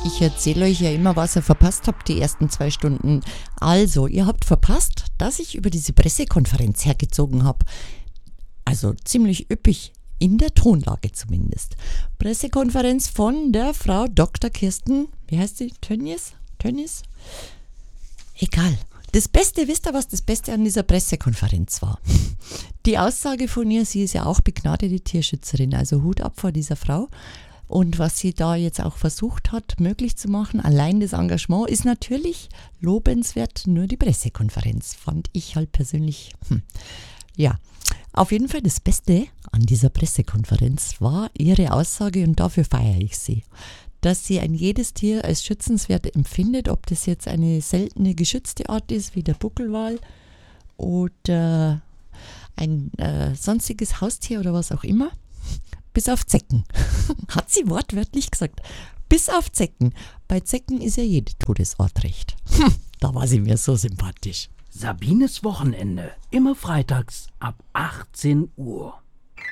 Ich erzähle euch ja immer, was ihr verpasst habt, die ersten 2 Stunden. Also, ihr habt verpasst, dass ich über diese Pressekonferenz hergezogen habe. Also ziemlich üppig, in der Tonlage zumindest. Pressekonferenz von der Frau Dr. Kirsten, wie heißt sie? Tönnies? Egal. Das Beste, wisst ihr, was das Beste an dieser Pressekonferenz war? Die Aussage von ihr, sie ist ja auch begnadete Tierschützerin, also Hut ab vor dieser Frau. Und was sie da jetzt auch versucht hat, möglich zu machen, allein das Engagement, ist natürlich lobenswert. Nur die Pressekonferenz fand ich halt persönlich, ja. Auf jeden Fall das Beste an dieser Pressekonferenz war ihre Aussage, und dafür feiere ich sie, dass sie ein jedes Tier als schützenswert empfindet, ob das jetzt eine seltene geschützte Art ist, wie der Buckelwal oder ein sonstiges Haustier oder was auch immer, bis auf Zecken. Hat sie wortwörtlich gesagt. Bis auf Zecken. Bei Zecken ist ja jede Todesart recht. Da war sie mir so sympathisch. Sabines Wochenende, immer freitags ab 18 Uhr.